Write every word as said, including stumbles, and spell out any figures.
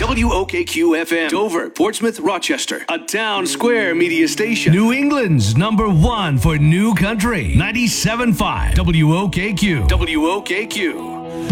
W O K Q F M. Dover, Portsmouth, Rochester. A town square media station. New England's number one for new country. ninety-seven point five W O K Q. W O K Q.